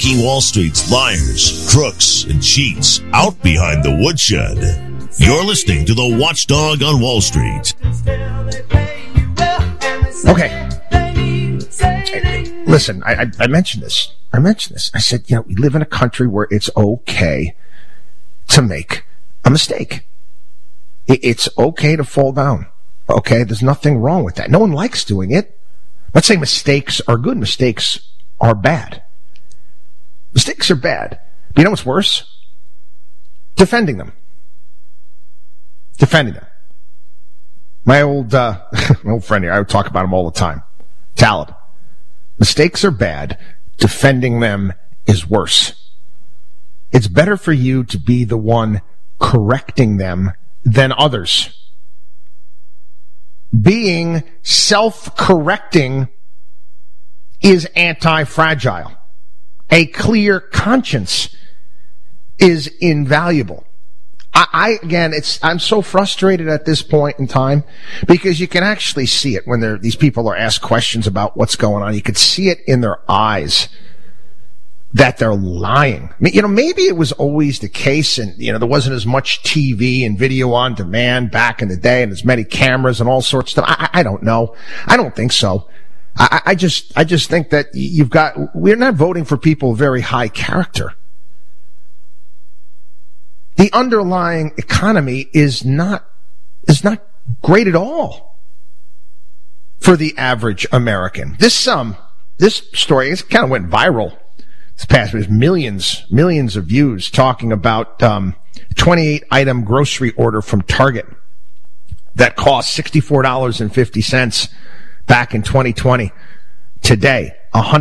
taking Wall Street's liars, crooks, and cheats out behind the woodshed. You're listening to the Watchdog on Wall Street. Okay. Listen, I mentioned this. I said, we live in a country where it's okay to make a mistake. It's okay to fall down. Okay? There's nothing wrong with that. No one likes doing it. Let's say mistakes are good. Mistakes are bad. Mistakes are bad. But you know what's worse? Defending them. My old friend here, I would talk about him all the time. Talib. Mistakes are bad. Defending them is worse. It's better for you to be the one correcting them than others. Being self-correcting is anti-fragile. A clear conscience is invaluable. I'm so frustrated at this point in time because you can actually see it when these people are asked questions about what's going on. You can see it in their eyes that they're lying. Maybe it was always the case and, there wasn't as much TV and video on demand back in the day and as many cameras and all sorts of stuff. I don't know. I don't think so. I just think that we're not voting for people of very high character. The underlying economy is not great at all for the average American. This story kind of went viral this past week. Millions of views talking about 28-item grocery order from Target that cost $64.50 back in 2020. Today,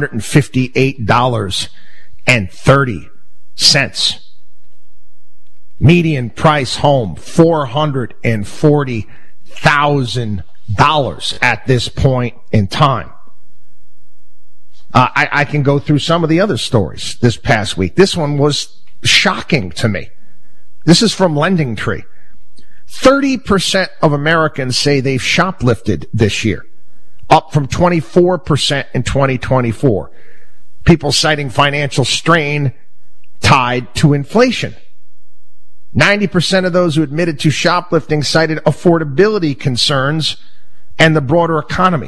$158.30. Median price home, $440,000 at this point in time. I can go through some of the other stories this past week. This one was shocking to me. This is from LendingTree. 30% of Americans say they've shoplifted this year, up from 24% in 2024. People citing financial strain tied to inflation. 90% of those who admitted to shoplifting cited affordability concerns and the broader economy.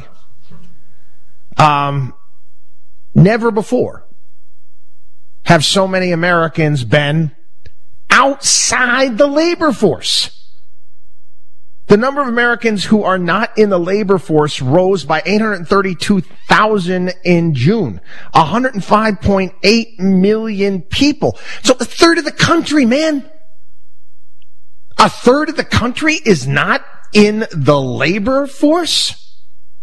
Never before have so many Americans been outside the labor force. The number of Americans who are not in the labor force rose by 832,000 in June. 105.8 million people. So a third of the country, man. A third of the country is not in the labor force?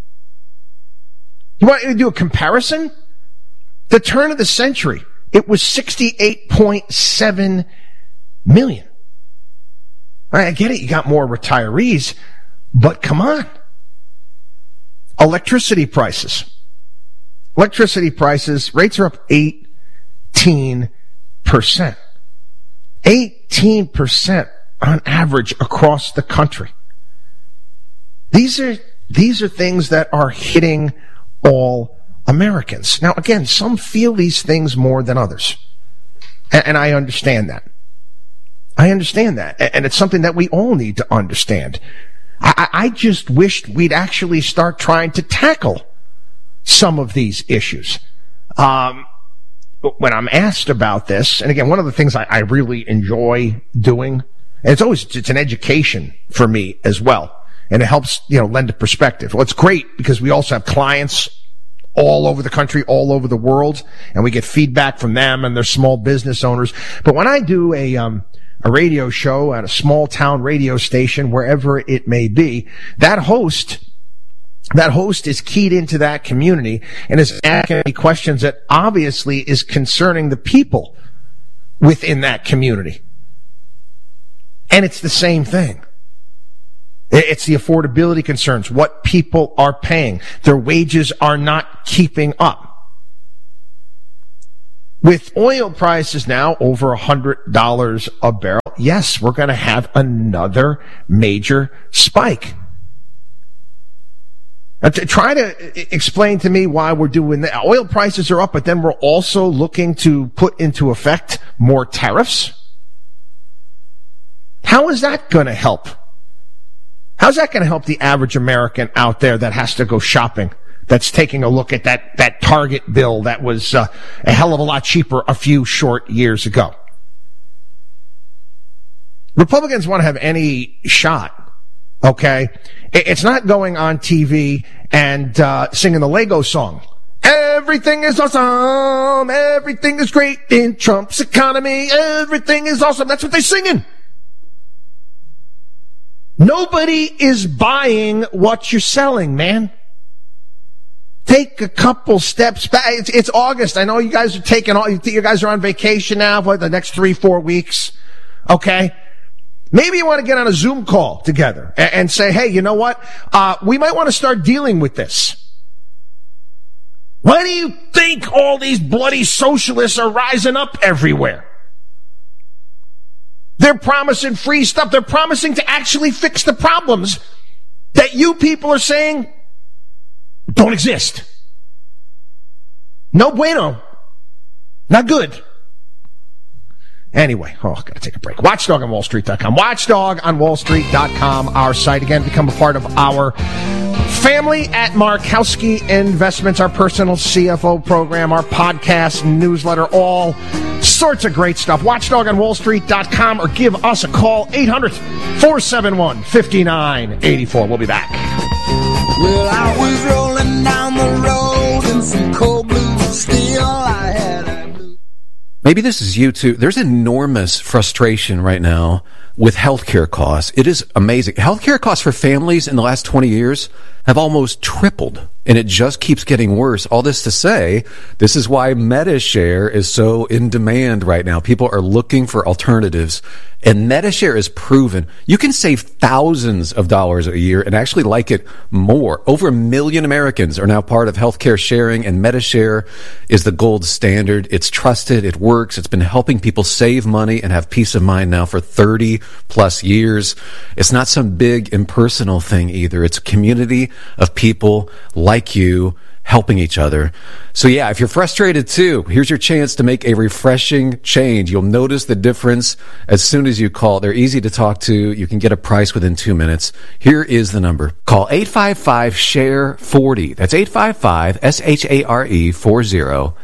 You want me to do a comparison? The turn of the century, it was 68.7 million. I get it, you got more retirees, but come on. Electricity prices, rates are up 18%. 18% on average across the country. These are things that are hitting all Americans. Now, again, some feel these things more than others. And I understand that. And it's something that we all need to understand. I just wished we'd actually start trying to tackle some of these issues. When I'm asked about this, and again, one of the things I really enjoy doing, and it's an education for me as well. And it helps, lend a perspective. Well, it's great because we also have clients all over the country, all over the world, and we get feedback from them and their small business owners. But when I do a radio show at a small town radio station, wherever it may be, that host is keyed into that community and is asking me questions that obviously is concerning the people within that community. And it's the same thing. It's the affordability concerns, what people are paying. Their wages are not keeping up. With oil prices now over $100 a barrel, yes, we're going to have another major spike. Try to explain to me why we're doing that. Oil prices are up, but then we're also looking to put into effect more tariffs. How is that going to help? How's that going to help the average American out there that has to go shopping, that's taking a look at that Target bill that was a hell of a lot cheaper a few short years ago? Republicans want to have any shot, okay? It's not going on TV and singing the Lego song. Everything is awesome. Everything is great in Trump's economy. Everything is awesome. That's what they're singing. Nobody is buying what you're selling, man. Take a couple steps back. It's August. I know you guys are you guys are on vacation now for the next 3-4 weeks. Okay? Maybe you want to get on a Zoom call together and say, hey, you know what? We might want to start dealing with this. Why do you think all these bloody socialists are rising up everywhere? They're promising free stuff. They're promising to actually fix the problems that you people are saying don't exist. No bueno. Not good. Anyway, gotta take a break. WatchdogOnWallStreet.com. WatchdogOnWallStreet.com, our site. Again, become a part of our family at Markowski Investments, our personal CFO program, our podcast, newsletter, all sorts of great stuff. WatchdogOnWallStreet.com, or give us a call, 800-471-5984. We'll be back. Well, I was rolling down the road in some cold blue steel. I had a blue. Maybe this is you too. There's enormous frustration right now with healthcare costs. It is amazing. Healthcare costs for families in the last 20 years have almost tripled, and it just keeps getting worse. All this to say, this is why MediShare is so in demand right now. People are looking for alternatives, and MediShare is proven. You can save thousands of dollars a year and actually like it more. Over 1 million Americans are now part of healthcare sharing, and MediShare is the gold standard. It's trusted. It works. It's been helping people save money and have peace of mind now for 30 plus years. It's not some big impersonal thing either. It's a community of people like you helping each other. So yeah, if you're frustrated too, here's your chance to make a refreshing change. You'll notice the difference as soon as you call. They're easy to talk to. You can get a price within 2 minutes. Here is the number. Call 855-SHARE-40. That's 855-SHARE-40.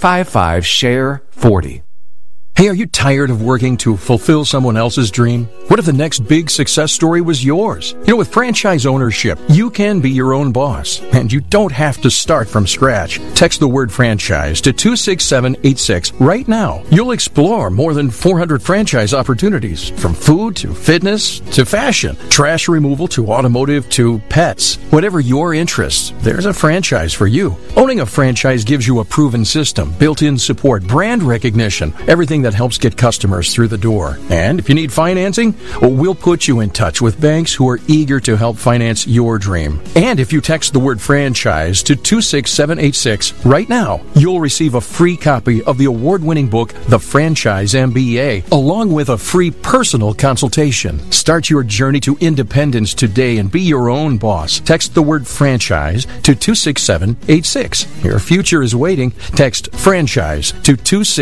855-SHARE-40. Hey, are you tired of working to fulfill someone else's dream? What if the next big success story was yours? You know, with franchise ownership, you can be your own boss, and you don't have to start from scratch. Text the word franchise to 26786 right now. You'll explore more than 400 franchise opportunities, from food to fitness to fashion, trash removal to automotive to pets. Whatever your interests, there's a franchise for you. Owning a franchise gives you a proven system, built-in support, brand recognition, everything that helps get customers through the door. And if you need financing, well, we'll put you in touch with banks who are eager to help finance your dream. And if you text the word franchise to 26786 right now, you'll receive a free copy of the award-winning book, The Franchise MBA, along with a free personal consultation. Start your journey to independence today and be your own boss. Text the word franchise to 26786. Your future is waiting. Text franchise to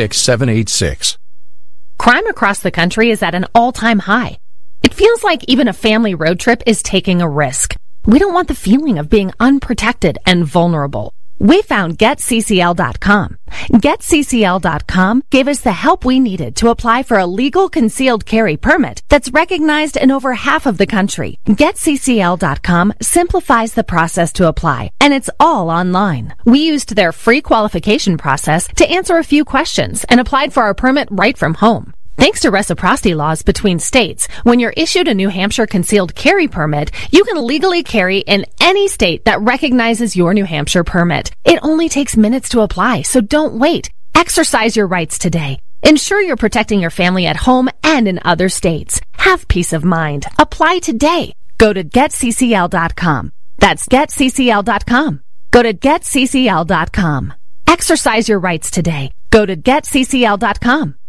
26786. Crime across the country is at an all-time high. It feels like even a family road trip is taking a risk. We don't want the feeling of being unprotected and vulnerable. We found GetCCL.com. GetCCL.com gave us the help we needed to apply for a legal concealed carry permit that's recognized in over half of the country. GetCCL.com simplifies the process to apply, and it's all online. We used their free qualification process to answer a few questions and applied for our permit right from home. Thanks to reciprocity laws between states, when you're issued a New Hampshire concealed carry permit, you can legally carry in any state that recognizes your New Hampshire permit. It only takes minutes to apply, so don't wait. Exercise your rights today. Ensure you're protecting your family at home and in other states. Have peace of mind. Apply today. Go to GetCCL.com. That's GetCCL.com. Go to GetCCL.com. Exercise your rights today. Go to GetCCL.com.